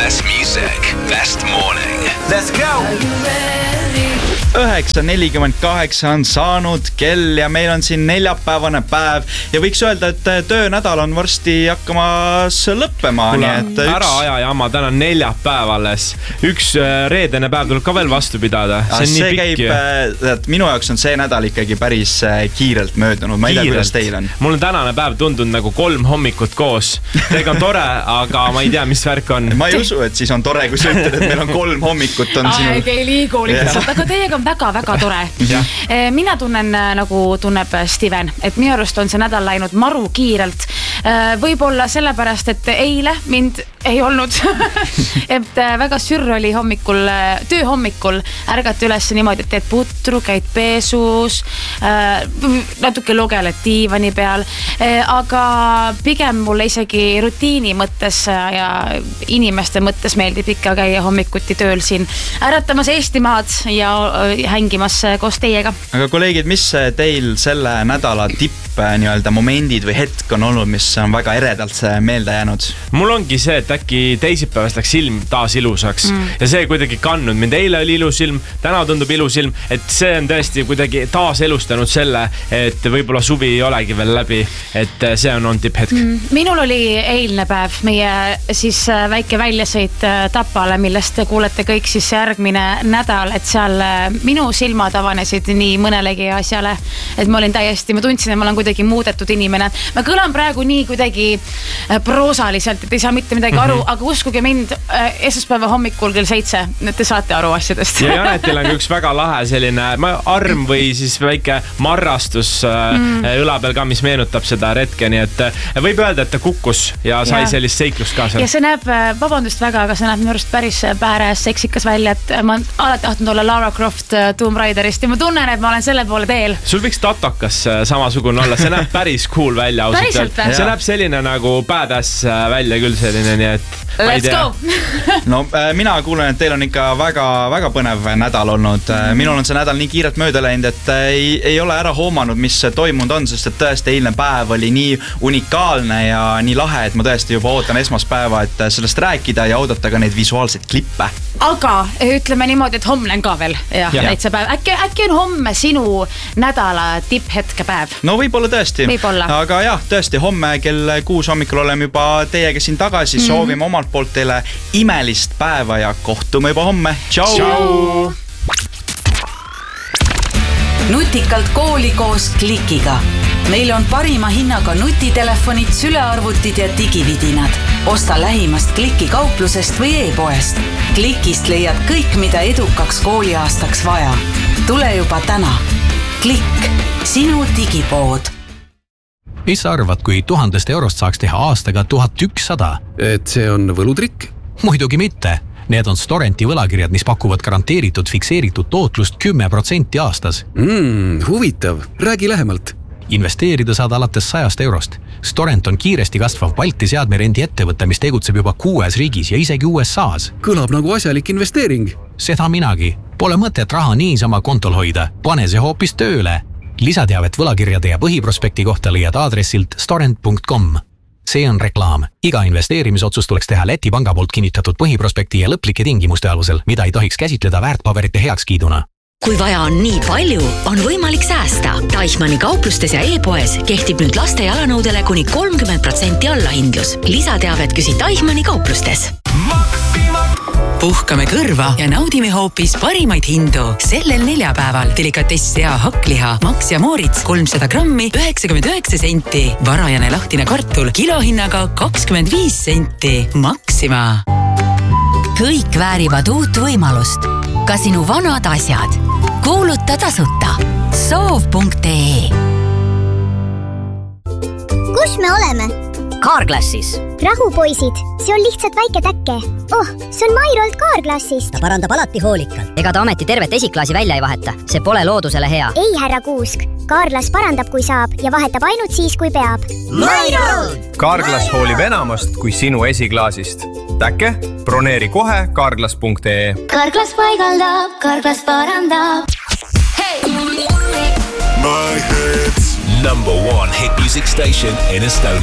Best music, best morning. Let's go! 9:48 on saanud kell ja meil on siin neljapäevane päev ja võiks öelda, et töönädal on varsti hakkamas lõppema. Ära aja jama, täna on neljapäev alles. Üks reedene päev tuleb ka veel vastu pidada. See käib, minu jaoks on see nädal ikkagi päris kiirelt möödunud. Ma ei tea, kuidas teil on. Mul on tänane päev tundunud nagu 3 hommikut koos. Teiega on tore, aga ma ei tea, mis värk on. Ma ei usu, et siis on tore, kui sa ütled, et meil on 3 hommikut on sinu... Aeg ei liigu lihtsalt, aga teiega on väga tore. Mina tunnen nagu tunneb Steven, et minu arust on see nädal läinud maru kiirelt. Võib-olla sellepärast, et eile mind ei olnud. Et väga sürr oli tööhommikul ärgata üles niimoodi, et teed putru, käid peesus, natuke lugeled diivani peal, aga pigem mulle isegi rutiini mõttes ja inimeste mõttes meeldib ikka käia hommikuti tööl siin äratamas Eestimaad ja hängimas koos teiega. Aga kolleegid, mis teil selle nädala nii-öelda momendid või hetk on olnud, mis on väga eredalt meelde jäänud? Mul ongi see, et äkki teisipäevast läks ilm taas ilusaks ja see kuidagi kannud. Mind eile oli ilus ilm, täna tundub ilus ilm, et see on tõesti kuidagi taas elustanud selle, et võib-olla suvi ei olegi veel läbi, et see on tipphetk. Minul oli eilne päev, meie siis väike väljasõit Tapale, millest te kuulete kõik siis järgmine nädal, et seal minu silmad avanesid nii mõnelegi asjale, et ma tundsin, et ma olen kuidagi muudetud inimene. Ma kõlan praegu nii kuidagi proosaliselt, et ei saa mitte midagi aru, aga uskuge mind, esmaspäeva hommikul kell 7, et te saate aru asjadest. Ja Janetil on üks väga lahe selline arm või siis väike marrastus õla peal ka, mis meenutab seda retke, nii et võib öelda, et ta kukkus ja sai sellist seiklust ka seal. Ja see näeb, vabandust väga, aga see näeb minu arust päris pääres seksikas välja, et ma alati tahtnud olla Lara Croft Tomb Raiderist ja ma tunnen, et ma olen selle poole teel. Sul võiks tatokas samasugune olla, see näeb päris cool välja. See näeb selline nagu badass välja küll selline, nii et let's go! No mina kuulen, et teil on ikka väga põnev nädal olnud. Minul on see nädal nii kiirelt mööda läinud, et ei ole ära hoomanud, mis toimunud on, sest et tõesti eilne päev oli nii unikaalne ja nii lahe, et ma tõesti juba ootan esmaspäeva, et sellest rääkida ja oodata ka neid visuaalseid klippe. Aga ütleme niimoodi, et homne on ka veel täitsa päev. Äkki on homme sinu nädala tipphetke päev? No võib-olla tõesti. Aga jah, tõesti, homme kell 6 hommikul oleme juba teiega siin tagasi. Soovime omalt poolt teile imelist päeva ja kohtume juba homme. Tšau! Nutikalt kooli koos Klikiga. Meil on parima hinnaga nutitelefonid, sülearvutid ja digividinad. Osta lähimast Kliki kauplusest või e-poest. Klikist leiad kõik, mida edukaks kooliaastaks vaja. Tule juba täna. Klikk, sinu digipood. Mis sa arvad, kui 1000 eurost saaks teha aastaga 1100? Et see on võlutrikk? Muidugi mitte. Need on Storenti võlakirjad, mis pakuvad garanteeritud fikseeritud tootlust 10% aastas. Huvitav. Räägi lähemalt. Investeerida saad alates 100 eurost. Storent on kiiresti kasvav Balti seadmerendi ettevõte, mis tegutseb juba 6 riigis ja isegi USA's. Kõlab nagu asjalik investeering. Seda minagi. Pole mõtet raha niisama kontol hoida. Pane see hoopis tööle. Lisateavet võlakirjade ja põhiprospekti kohta leiad aadressilt storent.com. See on reklaam. Iga investeerimisotsus tuleks teha Läti panga poolt kinnitatud põhiprospekti ja lõplike tingimuste alusel, mida ei tohiks käsitleda väärtpaberite heakskiiduna. Kui vaja on nii palju, on võimalik säästa. Teichmanni kauplustes ja e-poes kehtib nüüd laste jalanõudele kuni 30% allahindlus. Lisateavet küsi Teichmanni kauplustes. Puhkame kõrva ja naudime hoopis parimaid hindu. Sellel neljapäeval delikatess sea hakkliha Max ja Moritz 300 grammi 99 senti. Varajane lahtine kartul kilohinnaga 25 senti. Maxima. Kõik väärivad uut võimalust. Ka sinu vanad asjad. Kuuluta tasuta. Soov.ee. Kus me oleme? Carglassis. Rahu poisid, see on lihtsalt väike täkke. See on Mairolt Carglassist. Ta parandab alati hoolikalt. Ega ta ameti tervet esiklaasi välja ei vaheta. See pole loodusele hea. Ei, härra Kuusk. Carglass parandab, kui saab ja vahetab ainult siis, kui peab. Mairolt! Carglass hoolib enamast kui sinu esiklaasist. Täkke? Broneeri kohe carglass.ee. Carglass paigaldab, Carglass parandab. My hits. #1 hit music station in Estonia.